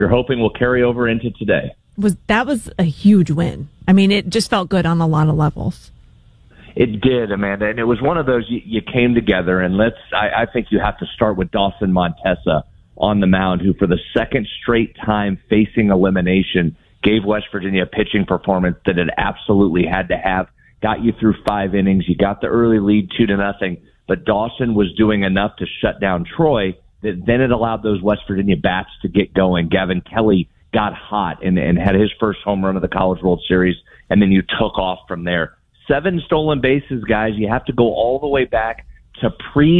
you're hoping will carry over into today. That was a huge win. I mean, it just felt good on a lot of levels. It did, Amanda, and it was one of those you came together, and I think you have to start with Dawson Montesa on the mound, who for the second straight time facing elimination gave West Virginia a pitching performance that it absolutely had to have. Got you through 5 innings. You got the early lead 2-0, but Dawson was doing enough to shut down Troy that then it allowed those West Virginia bats to get going. Gavin Kelly got hot and had his first home run of the College World Series, and then you took off from there. 7 stolen bases, guys. You have to go all the way back to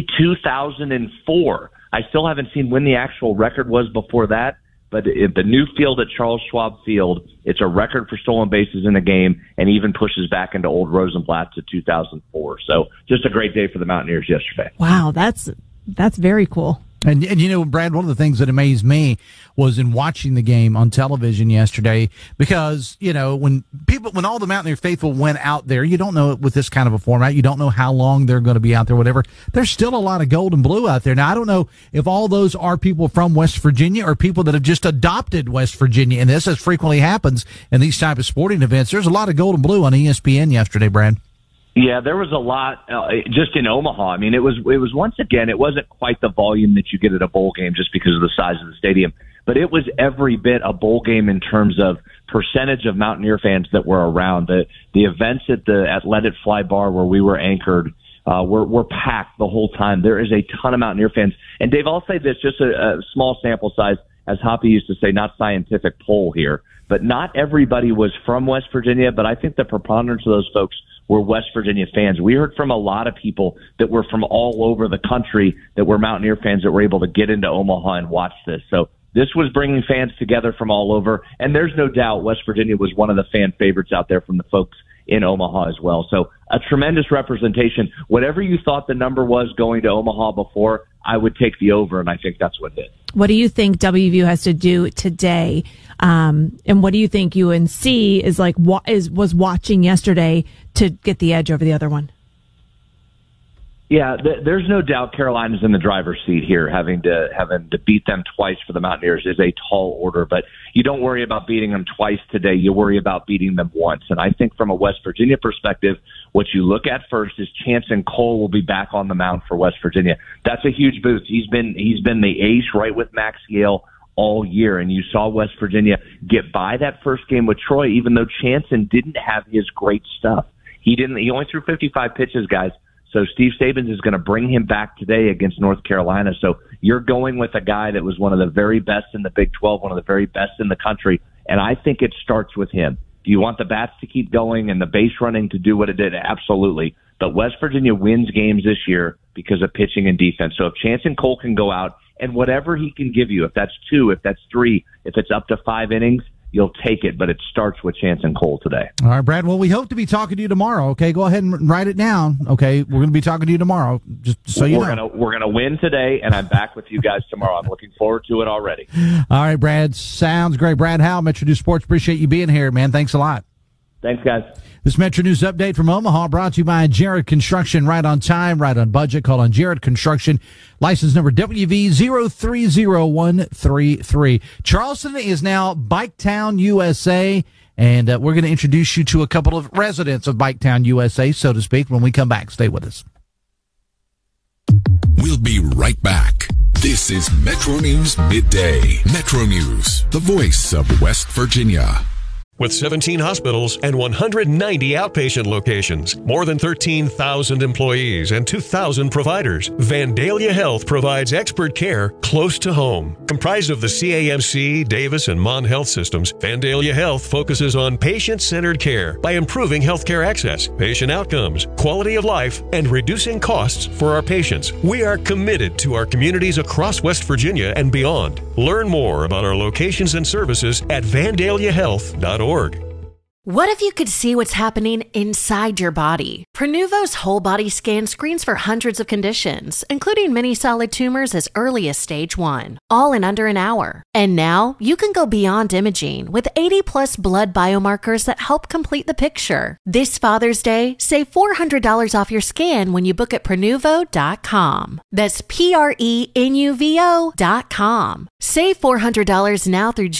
pre-2004. I still haven't seen when the actual record was before that, but at the new field at Charles Schwab Field, it's a record for stolen bases in a game and even pushes back into old Rosenblatt to 2004. So just a great day for the Mountaineers yesterday. Wow, that's very cool. And you know, Brad, one of the things that amazed me was in watching the game on television yesterday, because, you know, when all the Mountaineer faithful went out there, you don't know with this kind of a format, you don't know how long they're going to be out there, whatever. There's still a lot of gold and blue out there. Now, I don't know if all those are people from West Virginia or people that have just adopted West Virginia. And this, as frequently happens in these type of sporting events, there's a lot of gold and blue on ESPN yesterday, Brad. Yeah, there was a lot just in Omaha. I mean, it was once again, it wasn't quite the volume that you get at a bowl game just because of the size of the stadium, but it was every bit a bowl game in terms of percentage of Mountaineer fans that were around. The events at Let It Fly Bar where we were anchored were packed the whole time. There is a ton of Mountaineer fans. And Dave, I'll say this, just a small sample size, as Hoppy used to say, not scientific poll here, but not everybody was from West Virginia, but I think the preponderance of those folks were West Virginia fans. We heard from a lot of people that were from all over the country that were Mountaineer fans that were able to get into Omaha and watch this. So this was bringing fans together from all over, and there's no doubt West Virginia was one of the fan favorites out there from the folks in Omaha as well. So a tremendous representation. Whatever you thought the number was going to Omaha before, I would take the over, and I think that's what did. What do you think WVU has to do today? And what do you think UNC is like? Was watching yesterday to get the edge over the other one? Yeah, there's no doubt Carolina's in the driver's seat here. Having to beat them twice for the Mountaineers is a tall order, but you don't worry about beating them twice today. You worry about beating them once. And I think from a West Virginia perspective, what you look at first is Chanson Cole will be back on the mound for West Virginia. That's a huge boost. He's been the ace right with Max Yale all year, and you saw West Virginia get by that first game with Troy, even though Chanson didn't have his great stuff. He only threw 55 pitches, guys. So Steve Sabins is going to bring him back today against North Carolina. So you're going with a guy that was one of the very best in the Big 12, one of the very best in the country, and I think it starts with him. Do you want the bats to keep going and the base running to do what it did? Absolutely. But West Virginia wins games this year because of pitching and defense. So if Chanson Cole can go out and whatever he can give you, if that's 2, if that's 3, if it's up to 5 innings, you'll take it, but it starts with Chanson Cole today. All right, Brad. Well, we hope to be talking to you tomorrow. Okay, go ahead and write it down. Okay, we're going to be talking to you tomorrow. Just so you know, we're gonna win today, and I'm back with you guys tomorrow. I'm looking forward to it already. All right, Brad. Sounds great. Brad Howell, Metro News Sports. Appreciate you being here, man. Thanks a lot. Thanks, guys. This Metro News update from Omaha brought to you by Jared Construction. Right on time, right on budget. Call on Jared Construction. License number WV030133. Charleston is now Biketown, USA. And we're going to introduce you to a couple of residents of Biketown, USA, so to speak, when we come back. Stay with us. We'll be right back. This is Metro News Midday. Metro News, the voice of West Virginia. With 17 hospitals and 190 outpatient locations, more than 13,000 employees and 2,000 providers, Vandalia Health provides expert care close to home. Comprised of the CAMC, Davis, and Mon Health systems, Vandalia Health focuses on patient-centered care by improving healthcare access, patient outcomes, quality of life, and reducing costs for our patients. We are committed to our communities across West Virginia and beyond. Learn more about our locations and services at vandaliahealth.org. What if you could see what's happening inside your body? Prenuvo's whole body scan screens for hundreds of conditions, including many solid tumors as early as stage 1, all in under an hour. And now you can go beyond imaging with 80 plus blood biomarkers that help complete the picture. This Father's Day, save $400 off your scan when you book at Prenuvo.com. That's Prenuvo.com. Save $400 now through